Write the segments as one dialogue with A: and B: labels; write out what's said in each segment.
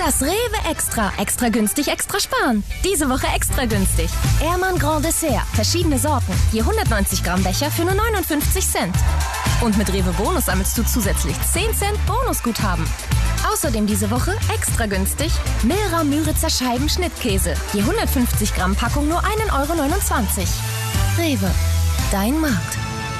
A: Das Rewe Extra. Extra günstig, extra sparen. Diese Woche extra günstig. Ehrmann Grand Dessert. Verschiedene Sorten. Je 190 Gramm Becher für nur 59 Cent. Und mit Rewe Bonus sammelst du zusätzlich 10 Cent Bonusguthaben. Außerdem diese Woche extra günstig Milra Müritzer Scheiben Schnittkäse. Je 150 Gramm Packung nur 1,29 €. Rewe. Dein Markt.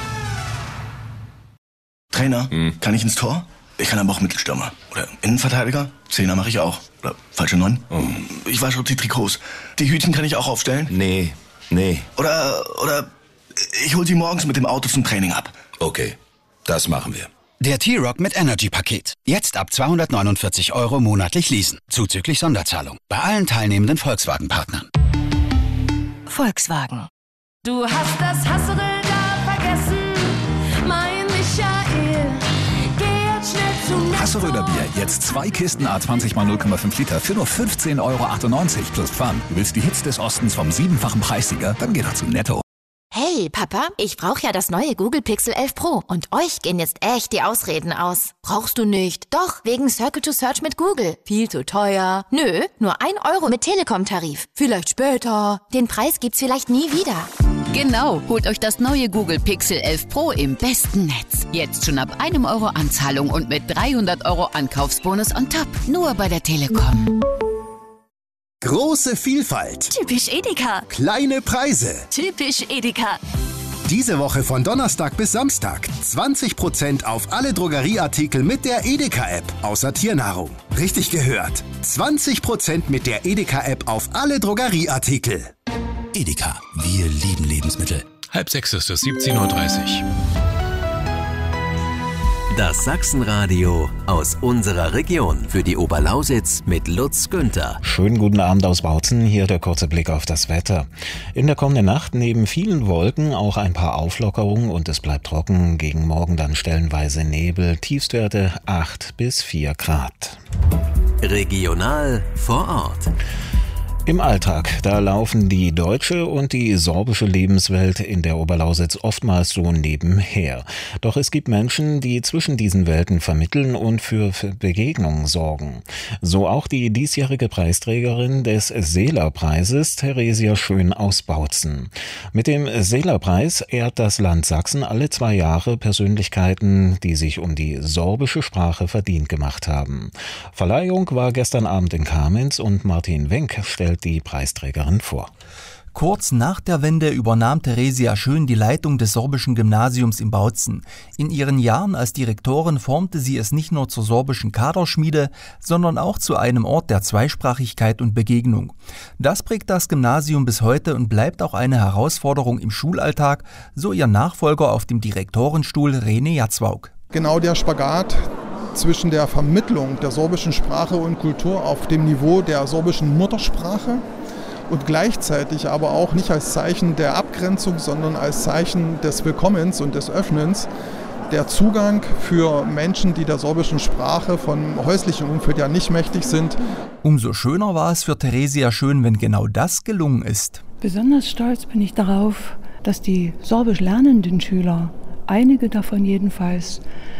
B: Trainer, kann ich ins Tor? Ich kann aber auch Mittelstürmer. Oder Innenverteidiger? Zehner mache ich auch. Oder falsche 9? Ich wasche auch die Trikots. Die Hütchen kann ich auch aufstellen?
C: Nee.
B: Oder ich hol sie morgens mit dem Auto zum Training ab.
C: Okay, das machen wir.
D: Der T-Rock mit Energy-Paket. Jetzt ab 249 € monatlich leasen. Zuzüglich Sonderzahlung. Bei allen teilnehmenden Volkswagen-Partnern.
A: Volkswagen.
E: Du hast das Hasserl da vergessen, mein Michael. Geh jetzt schnell zu Netto.
F: Hasseröder Bier, jetzt 2 Kisten A20 mal 0,5 Liter für nur 15,98 € plus Pfand. Du willst die Hits des Ostens vom 7-fachen Preissieger? Dann geh doch zu Netto.
G: Hey, Papa, ich brauche ja das neue Google Pixel 11 Pro. Und euch gehen jetzt echt die Ausreden aus. Brauchst du nicht. Doch, wegen Circle to Search mit Google. Viel zu teuer. Nö, nur 1 € mit Telekom-Tarif. Vielleicht später. Den Preis gibt's vielleicht nie wieder.
H: Genau, holt euch das neue Google Pixel 11 Pro im besten Netz. Jetzt schon ab 1 € Anzahlung und mit 300 € Ankaufsbonus on top. Nur bei der Telekom.
I: Große Vielfalt.
A: Typisch Edeka.
I: Kleine Preise.
A: Typisch Edeka.
I: Diese Woche von Donnerstag bis Samstag 20% auf alle Drogerieartikel mit der Edeka-App, außer Tiernahrung. Richtig gehört. 20% mit der Edeka-App auf alle Drogerieartikel.
D: Edeka. Wir lieben Lebensmittel.
J: 5:30 ist es, 17:30 Uhr.
K: Das Sachsenradio aus unserer Region für die Oberlausitz mit Lutz Günther.
L: Schönen guten Abend aus Bautzen, hier der kurze Blick auf das Wetter. In der kommenden Nacht neben vielen Wolken auch ein paar Auflockerungen und es bleibt trocken. Gegen Morgen dann stellenweise Nebel, Tiefstwerte 8 bis 4 Grad.
K: Regional vor Ort.
L: Im Alltag, da laufen die deutsche und die sorbische Lebenswelt in der Oberlausitz oftmals so nebenher. Doch es gibt Menschen, die zwischen diesen Welten vermitteln und für Begegnungen sorgen. So auch die diesjährige Preisträgerin des Seeler-Preises, Theresia Schön aus Bautzen. Mit dem Seeler-Preis ehrt das Land Sachsen alle 2 Jahre Persönlichkeiten, die sich um die sorbische Sprache verdient gemacht haben. Verleihung war gestern Abend in Kamenz und Martin Wenk stellt die Preisträgerin vor.
M: Kurz nach der Wende übernahm Theresia Schön die Leitung des sorbischen Gymnasiums in Bautzen. In ihren Jahren als Direktorin formte sie es nicht nur zur sorbischen Kaderschmiede, sondern auch zu einem Ort der Zweisprachigkeit und Begegnung. Das prägt das Gymnasium bis heute und bleibt auch eine Herausforderung im Schulalltag, so ihr Nachfolger auf dem Direktorenstuhl Rene Jatzwauk.
N: Genau der Spagat zwischen der Vermittlung der sorbischen Sprache und Kultur auf dem Niveau der sorbischen Muttersprache und gleichzeitig aber auch nicht als Zeichen der Abgrenzung, sondern als Zeichen des Willkommens und des Öffnens der Zugang für Menschen, die der sorbischen Sprache von häuslichem Umfeld ja nicht mächtig sind.
M: Umso schöner war es für Theresia Schön, wenn genau das gelungen ist.
O: Besonders stolz bin ich darauf, dass die sorbisch lernenden Schüler, einige davon jedenfalls,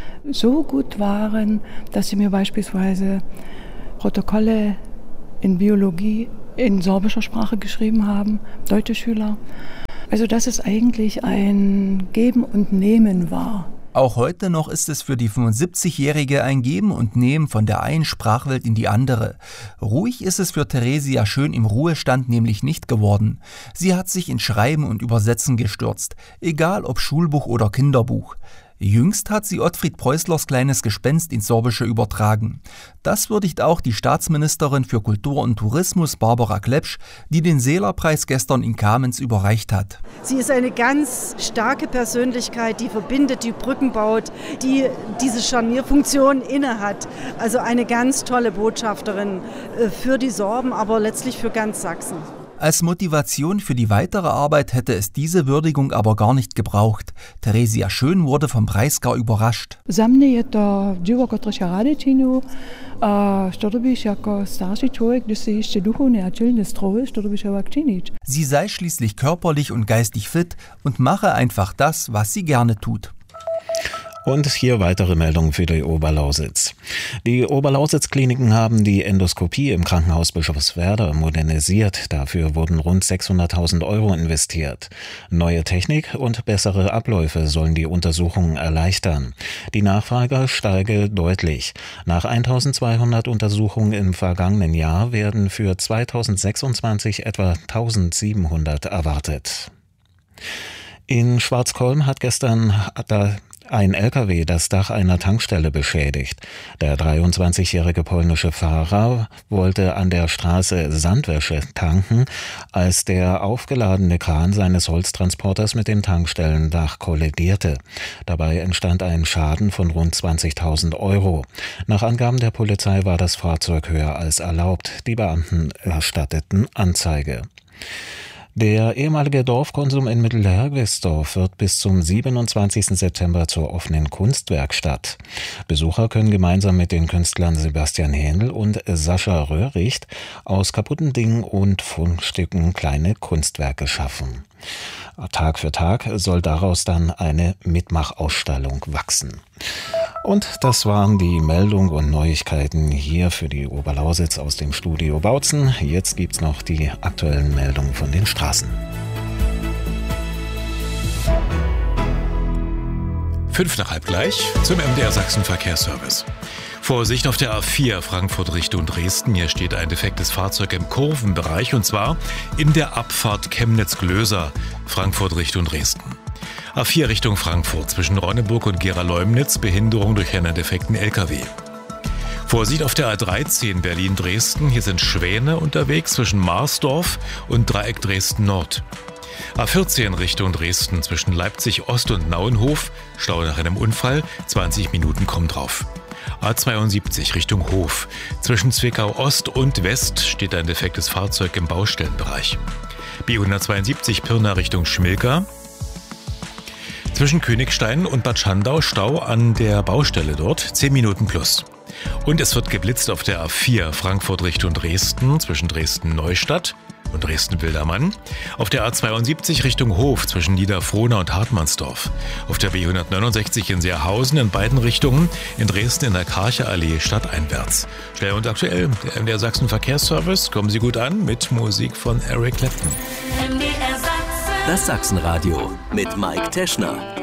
O: so gut waren, dass sie mir beispielsweise Protokolle in Biologie in sorbischer Sprache geschrieben haben, deutsche Schüler. Also dass es eigentlich ein Geben und Nehmen war.
M: Auch heute noch ist es für die 75-Jährige ein Geben und Nehmen von der einen Sprachwelt in die andere. Ruhig ist es für Theresia Schön im Ruhestand nämlich nicht geworden. Sie hat sich in Schreiben und Übersetzen gestürzt, egal ob Schulbuch oder Kinderbuch. Jüngst hat sie Ottfried Preußlers kleines Gespenst ins Sorbische übertragen. Das würdigt auch die Staatsministerin für Kultur und Tourismus Barbara Klepsch, die den Seeler-Preis gestern in Kamenz überreicht hat.
P: Sie ist eine ganz starke Persönlichkeit, die verbindet, die Brücken baut, die diese Scharnierfunktion innehat. Also eine ganz tolle Botschafterin für die Sorben, aber letztlich für ganz Sachsen.
M: Als Motivation für die weitere Arbeit hätte es diese Würdigung aber gar nicht gebraucht. Theresia Schön wurde vom Preis gar überrascht. Sie sei schließlich körperlich und geistig fit und mache einfach das, was sie gerne tut.
L: Und hier weitere Meldungen für die Oberlausitz. Die Oberlausitz-Kliniken haben die Endoskopie im Krankenhaus Bischofswerda modernisiert. Dafür wurden rund 600.000 Euro investiert. Neue Technik und bessere Abläufe sollen die Untersuchungen erleichtern. Die Nachfrage steige deutlich. Nach 1.200 Untersuchungen im vergangenen Jahr werden für 2026 etwa 1.700 erwartet. In Schwarzkolm hat gestern ein LKW das Dach einer Tankstelle beschädigt. Der 23-jährige polnische Fahrer wollte an der Straße Sandwäsche tanken, als der aufgeladene Kran seines Holztransporters mit dem Tankstellendach kollidierte. Dabei entstand ein Schaden von rund 20.000 Euro. Nach Angaben der Polizei war das Fahrzeug höher als erlaubt. Die Beamten erstatteten Anzeige. Der ehemalige Dorfkonsum in Mittelhergesdorf wird bis zum 27. September zur offenen Kunstwerkstatt. Besucher können gemeinsam mit den Künstlern Sebastian Händel und Sascha Röhricht aus kaputten Dingen und Fundstücken kleine Kunstwerke schaffen. Tag für Tag soll daraus dann eine Mitmachausstellung wachsen. Und das waren die Meldungen und Neuigkeiten hier für die Oberlausitz aus dem Studio Bautzen. Jetzt gibt's noch die aktuellen Meldungen von den Straßen.
J: 5:05 zum MDR Sachsen Verkehrsservice. Vorsicht auf der A4 Frankfurt Richtung Dresden. Hier steht ein defektes Fahrzeug im Kurvenbereich und zwar in der Abfahrt Chemnitz-Glöser, Frankfurt Richtung Dresden. A4 Richtung Frankfurt zwischen Ronneburg und Gera-Leumnitz, Behinderung durch einen defekten LKW. Vorsicht auf der A13 Berlin-Dresden. Hier sind Schwäne unterwegs zwischen Marsdorf und Dreieck Dresden-Nord. A14 Richtung Dresden zwischen Leipzig Ost und Nauenhof. Stau nach einem Unfall, 20 Minuten kommen drauf. A72 Richtung Hof. Zwischen Zwickau Ost und West steht ein defektes Fahrzeug im Baustellenbereich. B172 Pirna Richtung Schmilka. Zwischen Königstein und Bad Schandau Stau an der Baustelle dort, 10 Minuten plus. Und es wird geblitzt auf der A4 Frankfurt Richtung Dresden zwischen Dresden-Neustadt und Dresden-Wildermann. Auf der A72 Richtung Hof zwischen Niederfrohna und Hartmannsdorf. Auf der B169 in Seerhausen in beiden Richtungen. In Dresden in der Karcher Allee stadteinwärts. Schnell und aktuell, der MDR Sachsen Verkehrsservice. Kommen Sie gut an mit Musik von Eric Clapton.
K: Das Sachsenradio mit Mike Teschner.